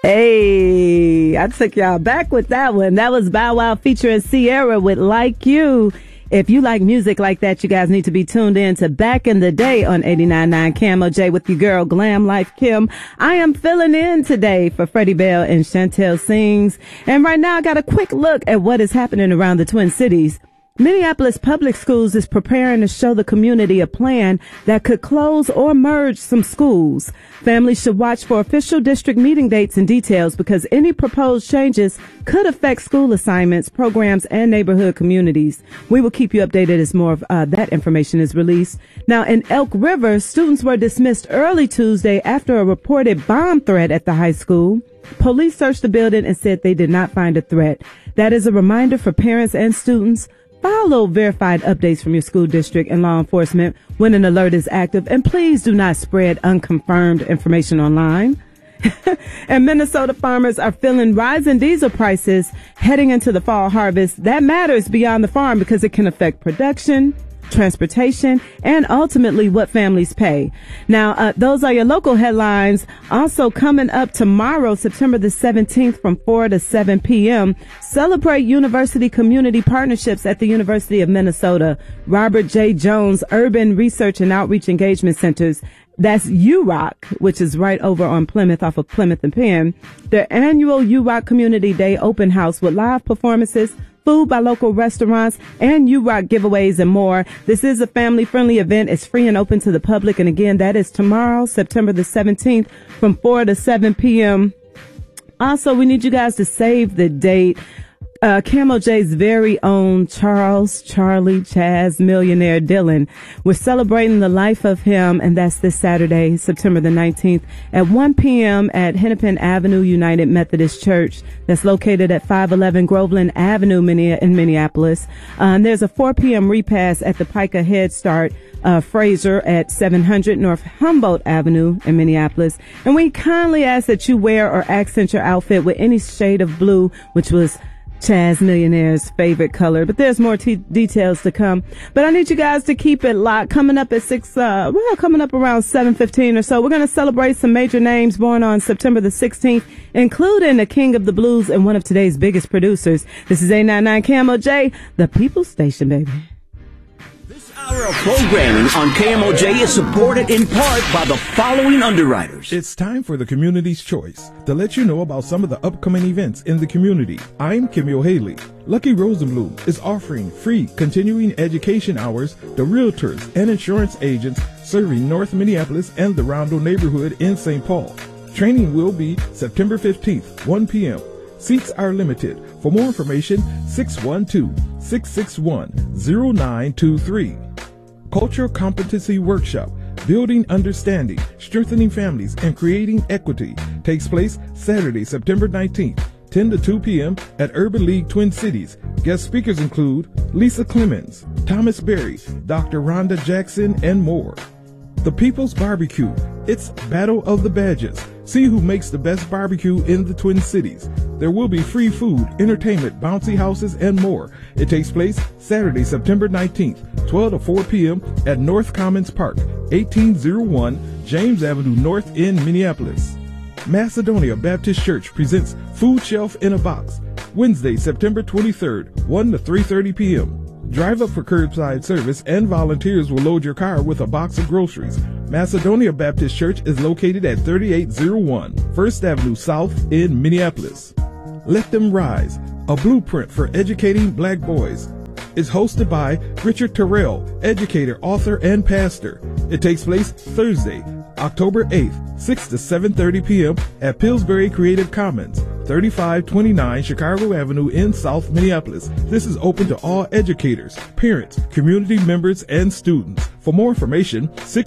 Hey, I took y'all back with that one. That was Bow Wow featuring Sierra with Like You. If you like music like that, you guys need to be tuned in to Back in the Day on 89.9 Camo J with your girl Glam Life Kim. I am filling in today for Freddie Bell and Chantel Sings. And right now I got a quick look at what is happening around the Twin Cities. Minneapolis Public Schools is preparing to show the community a plan that could close or merge some schools. Families should watch for official district meeting dates and details because any proposed changes could affect school assignments, programs, and neighborhood communities. We will keep you updated as more of that information is released. Now, in Elk River, students were dismissed early Tuesday after a reported bomb threat at the high school. Police searched the building and said they did not find a threat. That is a reminder for parents and students. Follow verified updates from your school district and law enforcement when an alert is active, and please do not spread unconfirmed information online. And Minnesota farmers are feeling rising diesel prices heading into the fall harvest. That matters beyond the farm because it can affect production, transportation, and ultimately what families pay. Now, those are your local headlines. Also coming up tomorrow, September the 17th from 4 to 7 p.m., celebrate university community partnerships at the University of Minnesota. Robert J. Jones Urban Research and Outreach Engagement Centers. That's UROC, which is right over on Plymouth off of Plymouth and Penn. Their annual UROC Community Day open house with live performances, food by local restaurants, and UROC giveaways and more. This is a family-friendly event. It's free and open to the public. And again, that is tomorrow, September the 17th from 4 to 7 p.m. Also, we need you guys to save the date. Camo J's very own Charlie Chaz millionaire Dylan. We're celebrating the life of him, and that's this Saturday, September the 19th at 1 p.m. at Hennepin Avenue United Methodist Church. That's located at 511 Groveland Avenue in Minneapolis. And there's a 4 p.m. repass at the Pica Head Start Fraser at 700 North Humboldt Avenue in Minneapolis. And we kindly ask that you wear or accent your outfit with any shade of blue, which was Chaz Millionaire's favorite color. But there's more details to come. But I need you guys to keep it locked. Coming up at coming up around 7:15 or so, we're going to celebrate some major names born on September the 16th, including the king of the blues and one of today's biggest producers. This is 899 Camo J, the People's Station, baby. Hour of programming on KMOJ is supported in part by the following underwriters. It's time for the Community's Choice to let you know about some of the upcoming events in the community. I'm Kimio Haley. Lucky Rosenblum is offering free continuing education hours to realtors and insurance agents serving North Minneapolis and the Rondo neighborhood in St. Paul. Training will be September 15th, 1 p.m. Seats are limited. For more information, 612-661-0923. Cultural Competency Workshop, Building Understanding, Strengthening Families, and Creating Equity takes place Saturday, September 19th, 10 to 2 p.m. at Urban League Twin Cities. Guest speakers include Lisa Clemens, Thomas Berry, Dr. Rhonda Jackson, and more. The People's Barbecue. It's Battle of the Badges. See who makes the best barbecue in the Twin Cities. There will be free food, entertainment, bouncy houses, and more. It takes place Saturday, September 19th, 12 to 4 p.m. at North Commons Park, 1801 James Avenue North in Minneapolis. Macedonia Baptist Church presents Food Shelf in a Box, Wednesday, September 23rd, 1 to 3:30 p.m. Drive up for curbside service and volunteers will load your car with a box of groceries. Macedonia Baptist Church is located at 3801 First Avenue South in Minneapolis. Let Them Rise, a blueprint for educating black boys, is hosted by Richard Terrell, educator, author, and pastor. It takes place Thursday, October 8th, 6 to 7:30 p.m. at Pillsbury Creative Commons, 3529 Chicago Avenue in South Minneapolis. This is open to all educators, parents, community members, and students. For more information,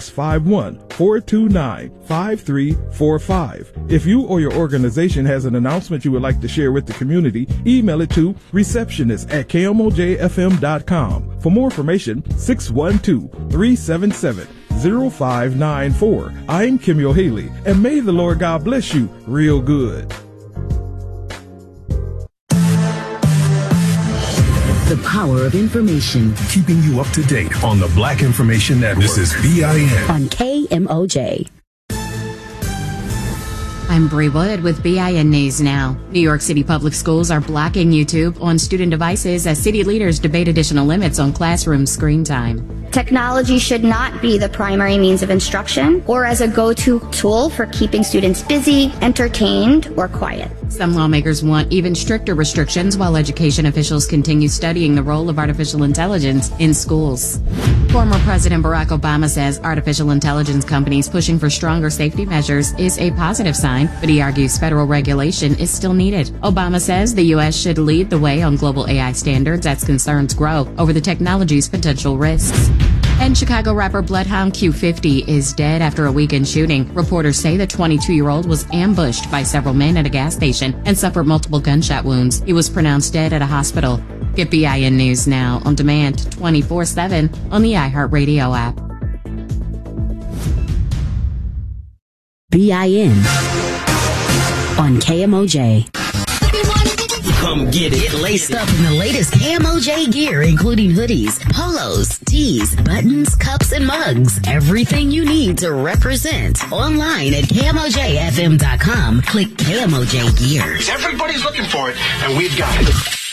651-429-5345. If you or your organization has an announcement you would like to share with the community, email it to receptionist@kmojfm.com. For more information, 612-377-0594. I'm Kimio Haley, and may the Lord God bless you real good. The power of information. Keeping you up to date on the Black Information Network. This is BIN. On KMOJ. I'm Bree Wood with BIN News Now. New York City Public Schools are blocking YouTube on student devices as city leaders debate additional limits on classroom screen time. Technology should not be the primary means of instruction or as a go-to tool for keeping students busy, entertained, or quiet. Some lawmakers want even stricter restrictions while education officials continue studying the role of artificial intelligence in schools. Former President Barack Obama says artificial intelligence companies pushing for stronger safety measures is a positive sign, but he argues federal regulation is still needed. Obama says the U.S. should lead the way on global AI standards as concerns grow over the technology's potential risks. And Chicago rapper Bloodhound Q50 is dead after a weekend shooting. Reporters say the 22-year-old was ambushed by several men at a gas station and suffered multiple gunshot wounds. He was pronounced dead at a hospital. Get BIN News Now on demand 24/7 on the iHeartRadio app. BIN on KMOJ. Come get it. Get laced up in the latest KMOJ gear, including hoodies, polos, tees, buttons, cups, and mugs. Everything you need to represent. Online at KMOJFM.com. Click KMOJ Gear. Everybody's looking for it, and we've got it.